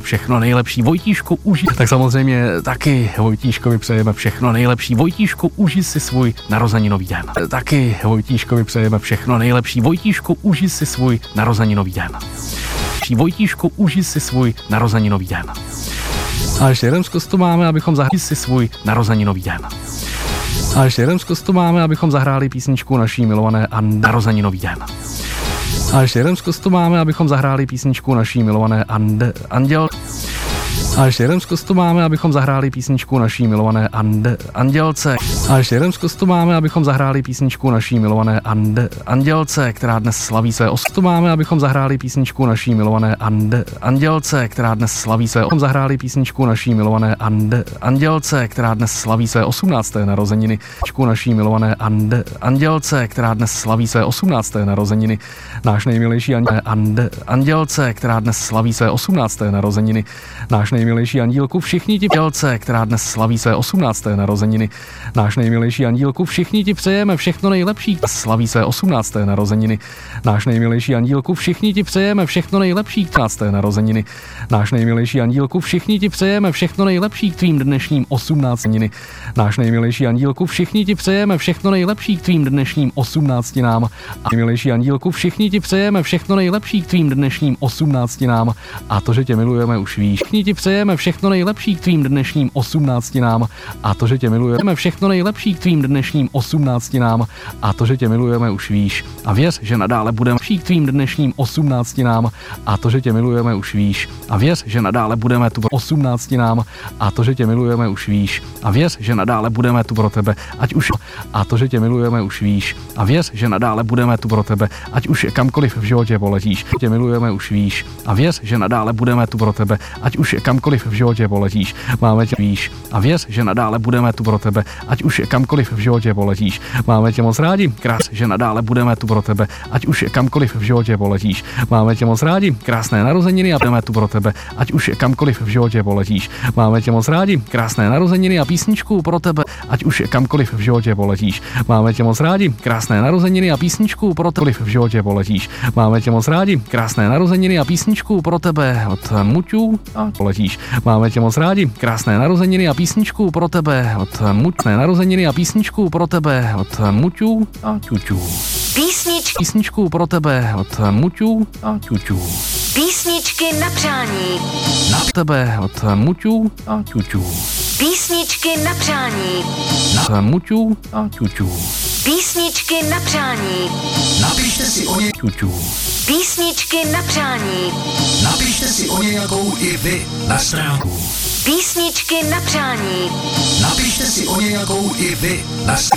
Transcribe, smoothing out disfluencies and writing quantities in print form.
všechno nejlepší. Vojtíšku, užij. Tak samozřejmě taky Vojtíškovi přejeme všechno nejlepší. Vojtíšku, užij si svůj narozeninový den. Taky Vojtíškovi přejeme všechno nejlepší. Vojtíšku, užij si svůj narozeninový den. Vojtíšku, užij si svůj narozeninový den. A ještě jeden zkus tu máme, abychom zahráli si svůj narozeninový den. A ještě jeden zkus tu máme, abychom zahráli písničku naší milované a narozeninový den. A ještě jeden zkus tu máme, abychom zahráli písničku naší milované Anděl. A ještě jeden zkus tu máme, abychom zahráli písničku naší milované Andělce. A ještě jeden zkus tu máme, abychom zahráli písničku naší milované Andělce, která dnes slaví své tu máme, abychom zahráli písničku naší milované Andělce, která dnes slaví své zahráli písničku naší milované Andělce, která dnes slaví své 18. narozeniny. Naší milované Andělce, která dnes slaví své 18. narozeniny. Náš nejmilejší Andělce, která dnes slaví své 18. narozeniny. Náš nejmilejší andílku, všichni ti Andělce, která dnes slaví své 18. narozeniny. Náš nejmilejší andílku, všichni ti přejeme všechno nejlepší, slaví své 18. narozeniny. Náš nejmilejší andílku, všichni ti přejeme všechno nejlepší, 15. narozeniny. Náš nejmilejší andílku, všichni ti přejeme všechno nejlepší k tvým dnešním 18. narozeniny. Náš nejmilejší andílku, všichni ti přejeme všechno nejlepší k tvým dnešním 18. nám. A nejmilejší andílku, všichni ti přejeme všechno nejlepší k tvým dnešním 18. nám. A to, že tě milujeme, už víš. Všichni ti přejeme všechno nejlepší k tvým dnešním 18. nám. A to, že tě milujeme, všechno nejlepší k tvým dnešním 18. nám. A to, že tě milujeme, už víš. A věř, že nadále budeme k tvým dnešním 18. nám. A to, že tě milujeme, už víš. A věř, že nadále budeme tu 18. nám. A to, že tě milujeme, už víš. A věř, že nadále budeme tu pro tebe, ať už. A to, že tě milujeme, už víš. A věř, že nadále budeme tu pro tebe, ať už kamkoliv v životě poletíš. Tě milujeme, už víš. A věř, že nadále budeme tu pro tebe, ať už kamkoliv v životě poletíš. Máme tě víš. A věř, že nadále budeme tu pro tebe, ať už kamkoliv v životě poletíš. Máme tě moc rádi, že nadále budeme tu pro tebe, ať už kamkoliv v životě poletíš. Máme tě moc rádi, krásné narozeniny a budeme tu pro tebe, ať už kamkoliv v životě poletíš. Máme tě moc rádi, krásné narozeniny a písničku pro tebe, ať už kamkoliv v životě poletíš. Máme tě moc rádi, krásné narozeniny a písničku pro tebe v životě poletíš. Máme tě moc rádi, krásné narozeniny a písničku pro tebe od Muťů a poletíš. Máme tě moc rádi, krásné narozeniny a písničku pro tebe od Muťné narozeniny a písničku pro tebe od Muťů a Ťuťů. Písničku pro tebe od Muťů a Ťuťů. Písničky na přání. Na tebe od Muťů a Ťuťů. Písničky na přání. Na Muťů a Ťuťů. Písničky na přání. Napište si o ně Ťuťů. Písničky na přání. Napište si o nějakou i vy na stránku. Písničky na přání. Napište si o nějakou i vy na stránku.